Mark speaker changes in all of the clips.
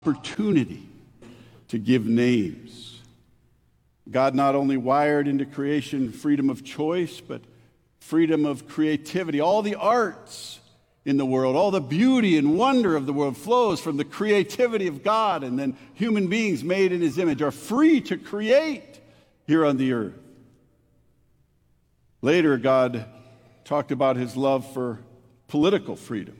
Speaker 1: opportunity to give names. God not only wired into creation freedom of choice, but freedom of creativity. All the arts in the world, all the beauty and wonder of the world flows from the creativity of God, and then human beings made in His image are free to create here on the earth. Later, God talked about His love for political freedom.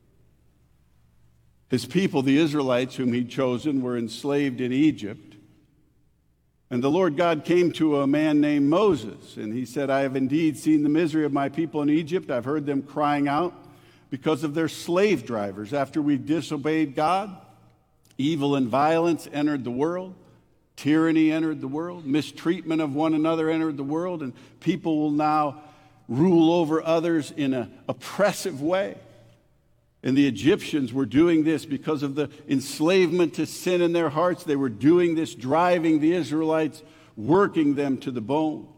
Speaker 1: His people, the Israelites, whom He'd chosen, were enslaved in Egypt. And the Lord God came to a man named Moses, and He said, I have indeed seen the misery of my people in Egypt. I've heard them crying out because of their slave drivers. After we disobeyed God, evil and violence entered the world. Tyranny entered the world. Mistreatment of one another entered the world. And people will now rule over others in an oppressive way. And the Egyptians were doing this because of the enslavement to sin in their hearts. They were doing this, driving the Israelites, working them to the bone.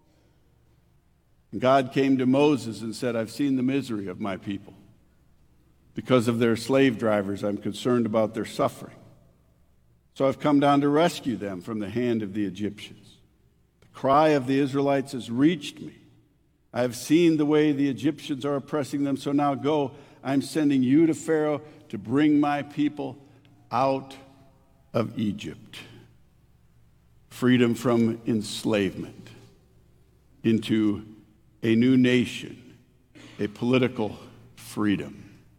Speaker 1: And God came to Moses and said, I've seen the misery of my people. Because of their slave drivers, I'm concerned about their suffering. So I've come down to rescue them from the hand of the Egyptians. The cry of the Israelites has reached me. I have seen the way the Egyptians are oppressing them, so now go. I'm sending you to Pharaoh to bring my people out of Egypt. Freedom from enslavement into a new nation, a political freedom.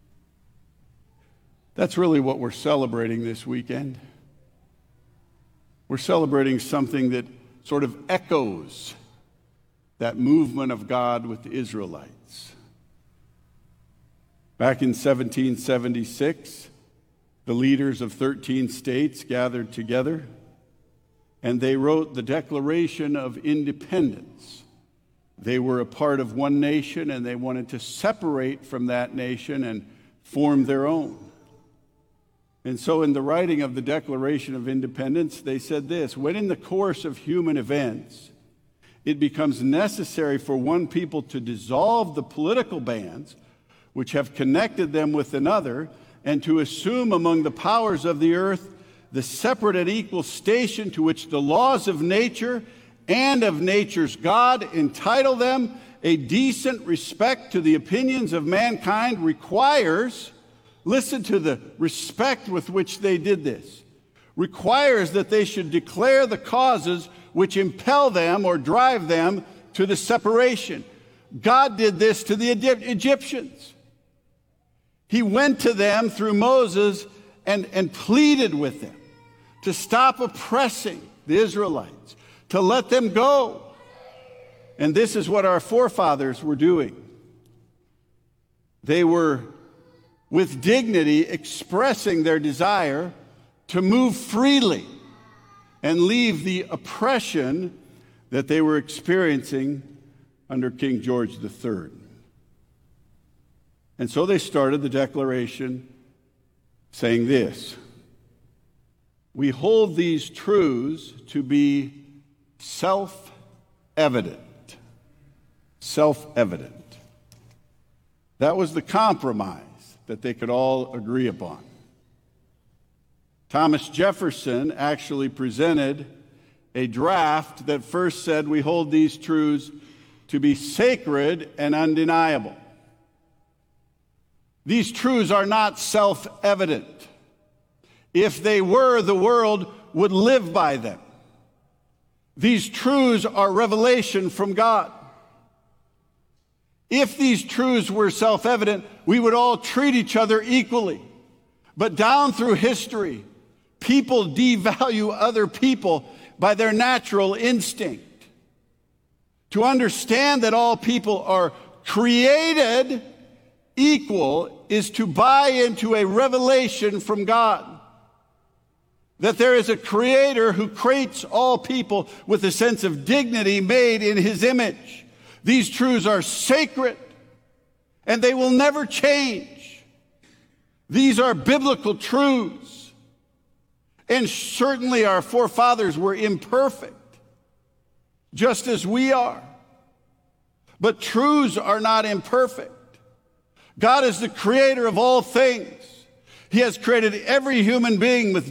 Speaker 1: That's really what we're celebrating this weekend. We're celebrating something that sort of echoes that movement of God with the Israelites. Back in 1776, the leaders of 13 states gathered together, and they wrote the Declaration of Independence. They were a part of one nation, and they wanted to separate from that nation and form their own. And so in the writing of the Declaration of Independence, they said this: when in the course of human events, it becomes necessary for one people to dissolve the political bands which have connected them with another, and to assume among the powers of the earth the separate and equal station to which the laws of nature and of nature's God entitle them, a decent respect to the opinions of mankind requires, listen to the respect with which they did this, requires that they should declare the causes which impel them or drive them to the separation. God did this to the Egyptians. He went to them through Moses and pleaded with them to stop oppressing the Israelites, to let them go. And this is what our forefathers were doing. They were, with dignity, expressing their desire to move freely and leave the oppression that they were experiencing under King George III. And so they started the Declaration saying this: we hold these truths to be self-evident. Self-evident. That was the compromise that they could all agree upon. Thomas Jefferson actually presented a draft that first said we hold these truths to be sacred and undeniable. These truths are not self-evident. If they were, the world would live by them. These truths are revelation from God. If these truths were self-evident, we would all treat each other equally. But down through history, people devalue other people by their natural instinct. To understand that all people are created equal is to buy into a revelation from God. That there is a creator who creates all people with a sense of dignity made in His image. These truths are sacred, and they will never change. These are biblical truths. And certainly our forefathers were imperfect, just as we are. But truths are not imperfect. God is the creator of all things. He has created every human being with